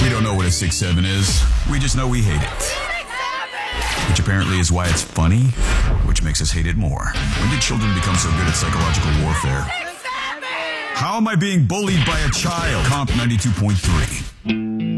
We don't know what a 6-7 is. We just know we hate it. Which apparently is why it's funny, which makes us hate it more. When did children become so good at psychological warfare? How am I being bullied by a child? Comp 92.3.